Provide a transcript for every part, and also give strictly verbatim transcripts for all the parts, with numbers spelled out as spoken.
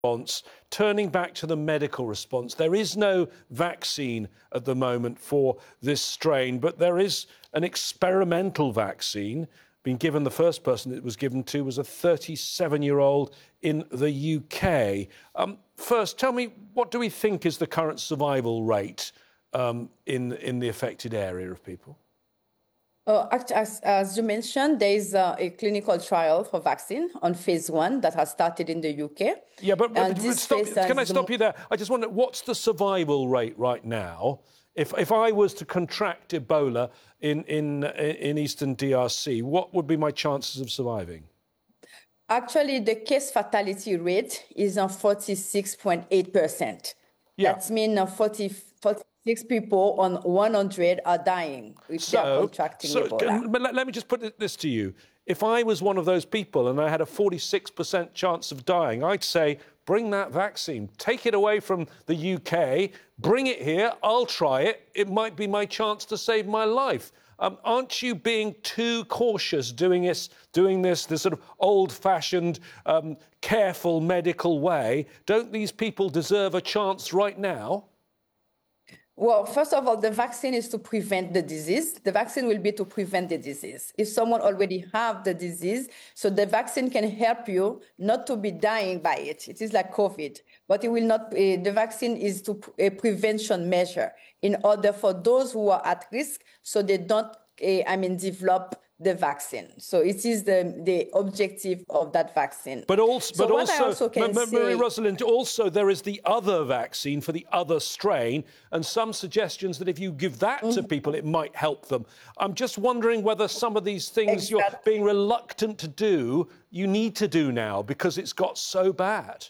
response, turning back to the medical response. There is no vaccine at the moment for this strain, but there is an experimental vaccine being given. The first person it was given to was a thirty-seven-year-old in the U K. Um, first, tell me, what do we think is the current survival rate um, in, in the affected area of people? Uh, as, as you mentioned, there is uh, a clinical trial for vaccine on phase one that has started in the U K. Yeah, but, but, but but stop, can I stop you there? I just wonder, what's the survival rate right now? If, if I was to contract Ebola in, in, in Eastern D R C, what would be my chances of surviving? Actually, the case fatality rate is on forty-six point eight percent. Yeah. That means forty, forty-six people on one hundred are dying if so, they are contracting so, Ebola. But let, let me just put this to you. If I was one of those people and I had a forty-six percent chance of dying, I'd say, bring that vaccine. Take it away from the U K. Bring it here. I'll try it. It might be my chance to save my life. Um, aren't you being too cautious doing this, doing this, this sort of old-fashioned, um, careful medical way? Don't these people deserve a chance right now? Well, first of all, the vaccine is to prevent the disease. The vaccine will be to prevent the disease. If someone already have the disease, so the vaccine can help you not to be dying by it. It is like COVID, but it will not. Uh, the vaccine is to a prevention measure in order for those who are at risk, so they don't, uh, I mean, develop the vaccine. So it is the, the objective of that vaccine. But also, so but also, also can Ma- say, Marie-Rosalind, also there is the other vaccine for the other strain, and some suggestions that if you give that mm-hmm. to people, it might help them. I'm just wondering whether some of these things exactly. you're being reluctant to do, you need to do now because it's got so bad.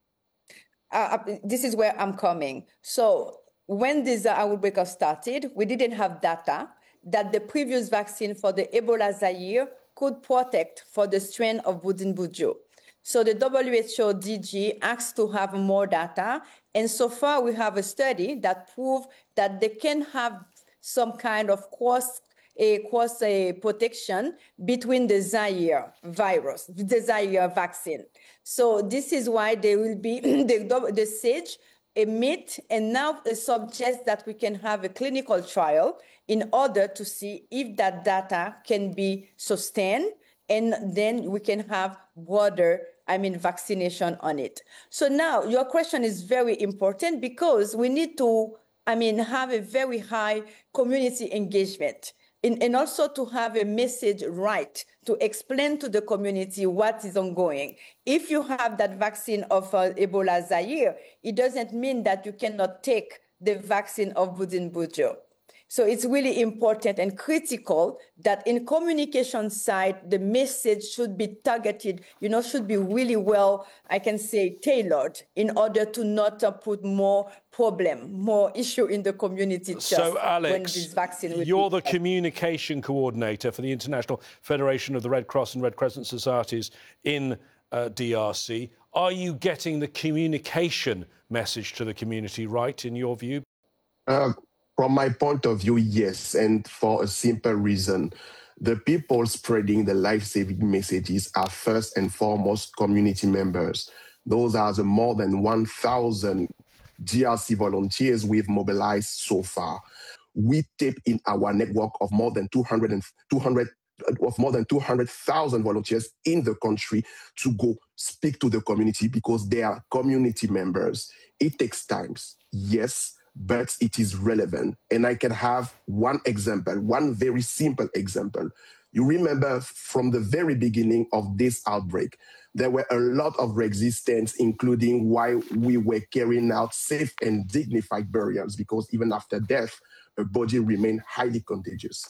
Uh, this is where I'm coming. So when this outbreak started, we didn't have data that the previous vaccine for the Ebola Zaire could protect for the strain of Budinbujo. So the W H O D G asked to have more data, and so far we have a study that proved that they can have some kind of cross a cross a protection between the Zaire virus, the Zaire vaccine. So this is why there will be the, the SAGE emit and now suggests that we can have a clinical trial in order to see if that data can be sustained, and then we can have broader, I mean, vaccination on it. So now your question is very important because we need to, I mean, have a very high community engagement. In, and also to have a message right, to explain to the community what is ongoing. If you have that vaccine of uh, Ebola Zaire, it doesn't mean that you cannot take the vaccine of Budinbujo. So it's really important and critical that in communication side, the message should be targeted, you know, should be really well, I can say, tailored in order to not uh, put more problem, more issue in the community. Just so, Alex, when this vaccine will you're be- the communication coordinator for the International Federation of the Red Cross and Red Crescent Societies in uh, D R C. Are you getting the communication message to the community right, in your view? Uh, From my point of view, yes, and for a simple reason. The people spreading the life-saving messages are first and foremost community members. Those are the more than one thousand D R C volunteers we've mobilized so far. We tap in our network of more than two hundred, two hundred of more than two hundred thousand volunteers in the country to go speak to the community because they are community members. It takes time, yes, but it is relevant. And I can have one example, one very simple example. You remember from the very beginning of this outbreak, there were a lot of resistance, including why we were carrying out safe and dignified burials, because even after death, a body remained highly contagious.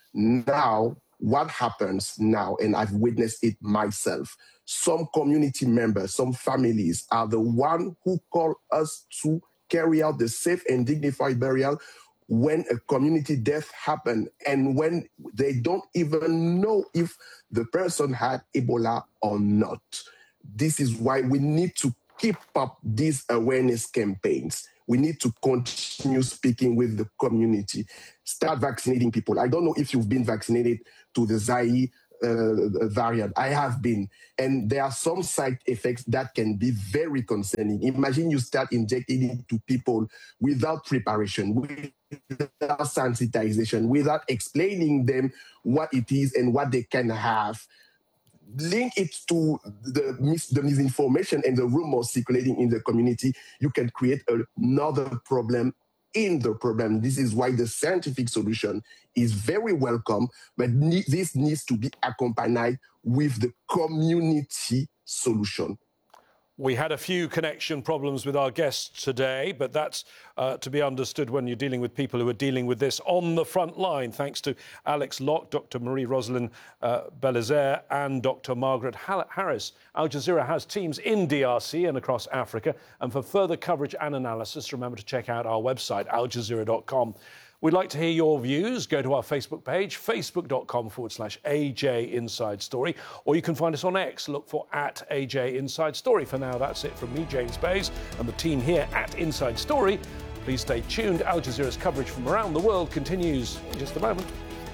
Now, what happens now, and I've witnessed it myself, some community members, some families are the one who call us to carry out the safe and dignified burial when a community death happened and when they don't even know if the person had Ebola or not. This is why we need to keep up these awareness campaigns. We need to continue speaking with the community, start vaccinating people. I don't know if you've been vaccinated to the Zaire uh, variant. I have been. And there are some side effects that can be very concerning. Imagine you start injecting it to people without preparation, without sensitization, without explaining them what it is and what they can have. Link it to the, mis- the misinformation and the rumors circulating in the community. You can create another problem in the problem. This is why the scientific solution is very welcome, but ne- this needs to be accompanied with the community solution. We had a few connection problems with our guests today, but that's uh, to be understood when you're dealing with people who are dealing with this on the front line. Thanks to Alex Locke, Doctor Marie-Rosalind uh, Belizaire and Doctor Margaret Harris. Al Jazeera has teams in D R C and across Africa. And for further coverage and analysis, remember to check out our website, al jazeera dot com. We'd like to hear your views. Go to our Facebook page, facebook.com forward slash AJ Inside Story, or you can find us on X. Look for at A J Inside Story. For now, that's it from me, James Bays, and the team here at Inside Story. Please stay tuned. Al Jazeera's coverage from around the world continues in just a moment.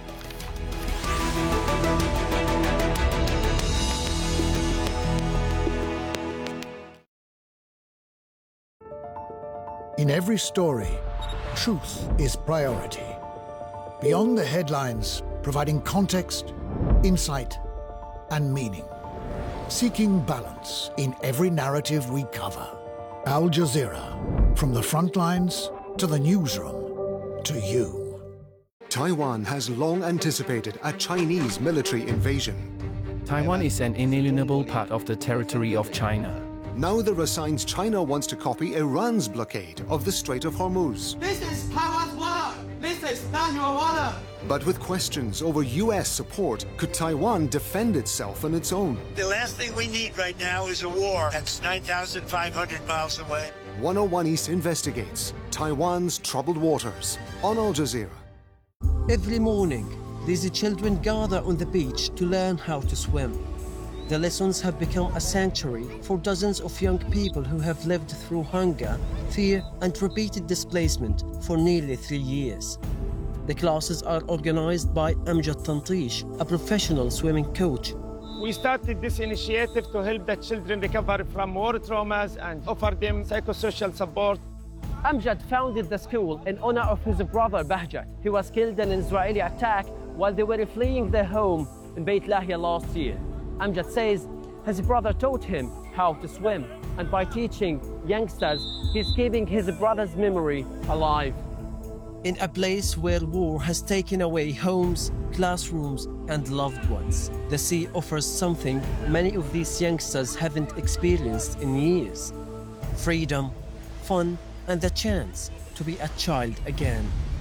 In every story, truth is priority. Beyond the headlines, providing context, insight, and meaning. Seeking balance in every narrative we cover. Al Jazeera, from the front lines to the newsroom to you. Taiwan has long anticipated a Chinese military invasion. Taiwan is an inalienable part of the territory of China. Now there are signs China wants to copy Iran's blockade of the Strait of Hormuz. This is Taiwan's water. This is not your water. But with questions over U S support, could Taiwan defend itself on its own? The last thing we need right now is a war that's nine thousand five hundred miles away. one oh one East investigates Taiwan's troubled waters on Al Jazeera. Every morning, these children gather on the beach to learn how to swim. The lessons have become a sanctuary for dozens of young people who have lived through hunger, fear, and repeated displacement for nearly three years. The classes are organized by Amjad Tantish, a professional swimming coach. We started this initiative to help the children recover from war traumas and offer them psychosocial support. Amjad founded the school in honor of his brother Bahjat, who was killed in an Israeli attack while they were fleeing their home in Beit Lahia last year. Amjad says his brother taught him how to swim, and by teaching youngsters, he's keeping his brother's memory alive. In a place where war has taken away homes, classrooms, and loved ones, the sea offers something many of these youngsters haven't experienced in years: freedom, fun, and the chance to be a child again.